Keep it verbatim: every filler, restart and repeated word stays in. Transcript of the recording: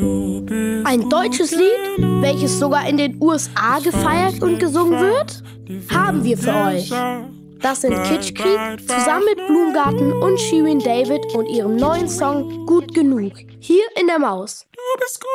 Ein deutsches Lied, welches sogar in den U S A gefeiert und gesungen wird, haben wir für euch. Das sind Kitschkrieg zusammen mit Blumengarten und Shirin David und ihrem neuen Song Gut genug, hier in der Maus. Du bist gut.